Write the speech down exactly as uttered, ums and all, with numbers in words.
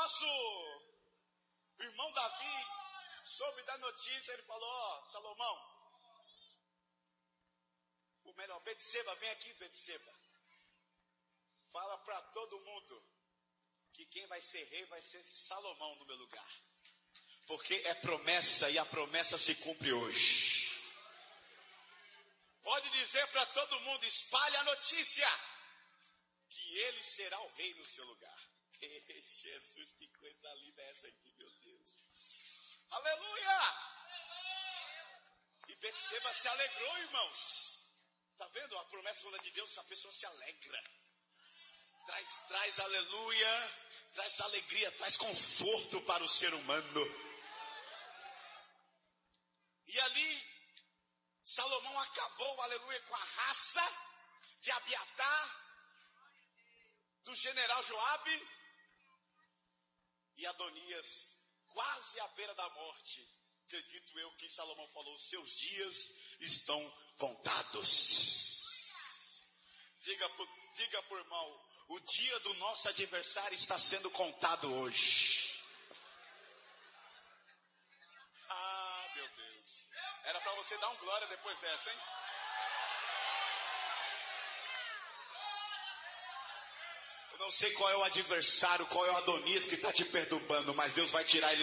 nosso irmão Davi soube da notícia, ele falou: ó, Salomão, ou melhor, Betseba, vem aqui, Betseba. Fala para todo mundo que quem vai ser rei vai ser Salomão no meu lugar. Porque é promessa e a promessa se cumpre hoje. Pode dizer para todo mundo, espalhe a notícia, que ele será o rei no seu lugar. Jesus, que coisa linda é essa aqui, meu Deus. Aleluia! E Betseba se alegrou, irmãos. Está vendo? A promessa de Deus, a pessoa se alegra. Traz, traz aleluia, traz alegria, traz conforto para o ser humano. E ali, Salomão acabou, aleluia, com a raça de Abiatar, do general Joabe, e Adonias, quase à beira da morte. Acredito eu que Salomão falou: seus dias estão contados. Diga por, diga por irmão, o dia do nosso adversário está sendo contado hoje. Ah, meu Deus. Era para você dar um glória depois dessa, hein? Eu não sei qual é o adversário, qual é o Adonias que está te perturbando, mas Deus vai tirar ele